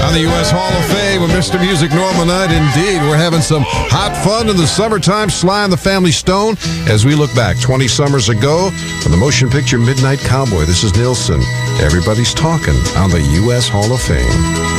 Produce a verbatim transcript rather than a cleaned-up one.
On the U S Hall of Fame with Mister Music Normal Knight. Indeed, we're having some hot fun in the summertime. Sly and the Family Stone as we look back twenty summers ago from the motion picture Midnight Cowboy. This is Nilsson. Everybody's talking on the U S Hall of Fame.